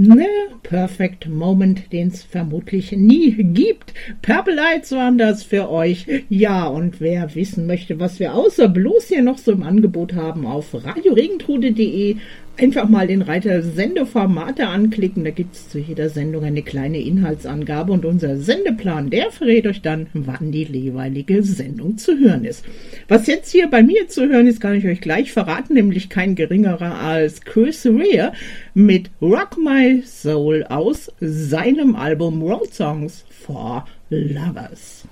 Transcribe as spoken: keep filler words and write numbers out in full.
Ne, Perfect Moment, den es vermutlich nie gibt. Purple Lights waren das für euch. Ja, und wer wissen möchte, was wir außer bloß hier noch so im Angebot haben, auf radioregentrude punkt de einfach mal den Reiter Sendeformate anklicken. Da gibt es zu jeder Sendung eine kleine Inhaltsangabe und unser Sendeplan, der verrät euch dann, wann die jeweilige Sendung zu hören ist. Was jetzt hier bei mir zu hören ist, kann ich euch gleich verraten, nämlich kein geringerer als Chris Rea mit Rock My Soul aus seinem Album Road Songs for Lovers.